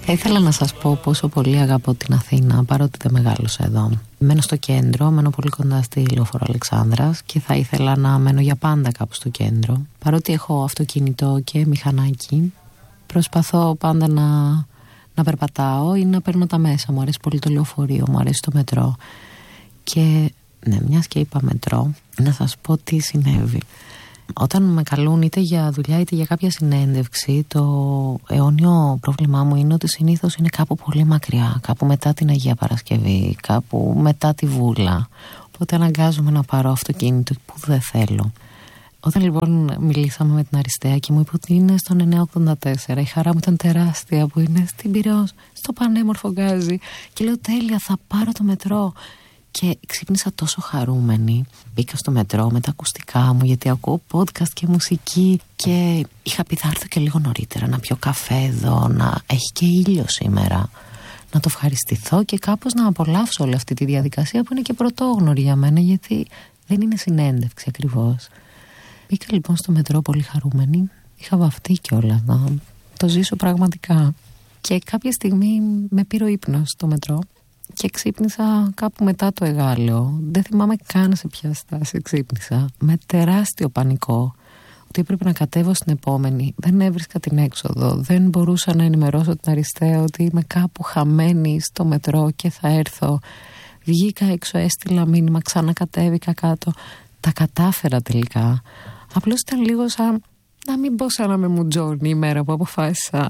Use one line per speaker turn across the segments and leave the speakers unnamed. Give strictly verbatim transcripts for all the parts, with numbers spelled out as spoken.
Θα ήθελα να σας πω πόσο πολύ αγαπώ την Αθήνα, παρότι δεν μεγάλωσα εδώ. Μένω στο κέντρο, μένω πολύ κοντά στη Λεωφόρο Αλεξάνδρας και θα ήθελα να μένω για πάντα κάπου στο κέντρο. Παρότι έχω αυτοκίνητο και μηχανάκι, προσπαθώ πάντα να, να περπατάω ή να παίρνω τα μέσα. Μου αρέσει πολύ το λεωφορείο, μου αρέσει το μετρό. Και ναι, μιας και είπα μετρό, να σας πω τι συνέβη. Όταν με καλούν είτε για δουλειά είτε για κάποια συνέντευξη, το αιώνιο πρόβλημά μου είναι ότι συνήθως είναι κάπου πολύ μακριά, κάπου μετά την Αγία Παρασκευή, κάπου μετά τη Βούλα. Οπότε αναγκάζομαι να πάρω αυτοκίνητο που δεν θέλω. Όταν λοιπόν μιλήσαμε με την Αριστεία και μου είπε ότι είναι στον εννιακόσια ογδόντα τέσσερα, η χαρά μου ήταν τεράστια που είναι στην Πειραιώς, στο πανέμορφο Γκάζι. Και λέω τέλεια, θα πάρω το μετρό. Και ξύπνησα τόσο χαρούμενη. Μπήκα στο μετρό με τα ακουστικά μου, γιατί ακούω podcast και μουσική. Και είχα πει θα έρθω και λίγο νωρίτερα να πιω καφέ εδώ, να έχει και ήλιο σήμερα. Να το ευχαριστηθώ και κάπως να απολαύσω όλη αυτή τη διαδικασία που είναι και πρωτόγνωρη για μένα, γιατί δεν είναι συνέντευξη ακριβώς. Μπήκα λοιπόν στο μετρό πολύ χαρούμενη. Είχα βαφτεί κιόλας να το ζήσω πραγματικά. Και κάποια στιγμή με πήρε ο ύπνος στο μετρό. Και ξύπνησα κάπου μετά το Εγάλεο. Δεν θυμάμαι καν σε ποια στάση ξύπνησα. Με τεράστιο πανικό. Ότι έπρεπε να κατέβω στην επόμενη. Δεν έβρισκα την έξοδο. Δεν μπορούσα να ενημερώσω την Αριστεία ότι είμαι κάπου χαμένη στο μετρό και θα έρθω. Βγήκα έξω, έστειλα μήνυμα, ξανακατέβηκα κάτω. Τα κατάφερα τελικά. Απλώς ήταν λίγο σαν να μην πω σαν να με μουτζώνει η μέρα που αποφάσισα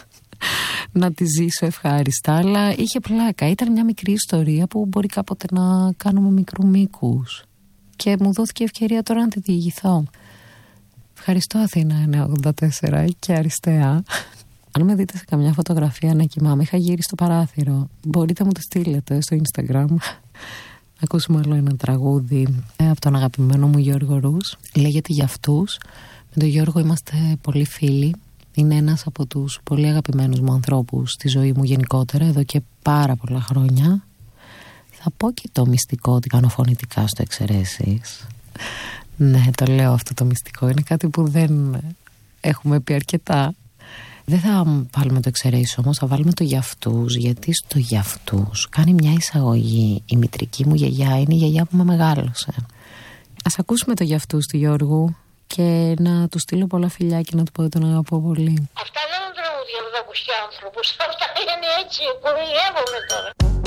να τη ζήσω ευχάριστα, αλλά είχε πλάκα. Ήταν μια μικρή ιστορία που μπορεί κάποτε να κάνουμε μικρού μήκους και μου δόθηκε ευκαιρία τώρα να τη διηγηθώ. Ευχαριστώ Αθήνα εννιακόσια ογδόντα τέσσερα και Αριστεία. Αν με δείτε σε καμιά φωτογραφία να κοιμάμαι, είχα γύρει στο παράθυρο. Μπορείτε να μου το στείλετε στο Instagram. Να ακούσουμε άλλο ένα τραγούδι από τον αγαπημένο μου Γιώργο Ρους. Λέγεται «Για αυτούς». Με τον Γιώργο είμαστε πολύ φίλοι. Είναι ένας από τους πολύ αγαπημένους μου ανθρώπους στη ζωή μου γενικότερα, εδώ και πάρα πολλά χρόνια. Θα πω και το μυστικό ότι κάνω φωνητικά στο Εξαιρέσεις. Ναι, το λέω αυτό το μυστικό. Είναι κάτι που δεν έχουμε πει αρκετά. Δεν θα βάλουμε το Εξαιρέσεις όμως, θα βάλουμε το «Για αυτούς», γιατί στο «Για αυτούς» κάνει μια εισαγωγή. Η μητρική μου γιαγιά είναι η γιαγιά που με μεγάλωσε. Ας ακούσουμε το «Για αυτούς» του Γιώργου και να του στείλω πολλά φιλιά και να του πω ότι τον αγαπώ πολύ.
Αυτά δεν είναι τραγούδια που θα ακουστεί άνθρωπος. Αυτά είναι έτσι, κοροϊδεύομαι τώρα.